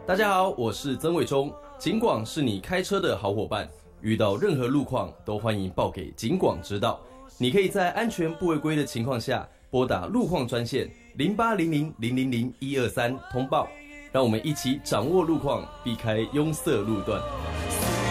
大家好，我是曾伟忠。警广是你开车的好伙伴，遇到任何路况都欢迎报给警广知道。你可以在安全不违规的情况下，拨打路况专线0800000123通报，让我们一起掌握路况，避开拥塞路段。